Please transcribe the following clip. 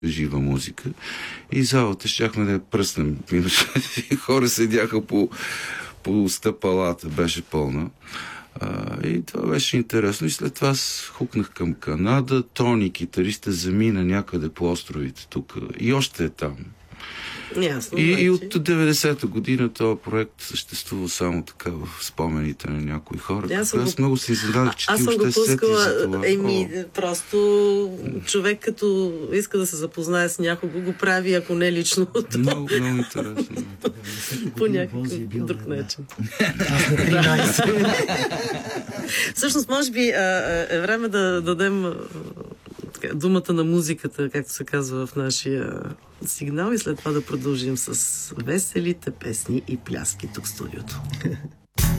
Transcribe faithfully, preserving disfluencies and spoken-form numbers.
жива музика. И залата щяхме да я пръснем. Хора седяха по, по стъпалата, беше пълна. А, и това беше интересно. И след това хукнах към Канада. Тони, китариста, замина някъде по островите тук. И още е там. Ясно, и, значи. и от деветдесета година този проект съществува само така в спомените на някои хора. Аз, аз го... много се изненадах, че аз ти съм още го пускала, сетиш за това. Еми, просто човек като иска да се запознае с някого, го прави, ако не лично. Много, много интересно. По някакъв друг начин. Всъщност, може би е време да дадем думата на музиката, както се казва в нашия сигнал, и след това да продължим с веселите песни и пляски тук в студиото.